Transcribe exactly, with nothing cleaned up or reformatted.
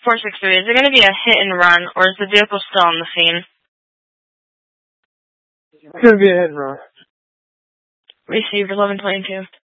four six three, is it going to be a hit and run, or is the vehicle still on the scene? It's going to be a hit and run. Received eleven twenty-two.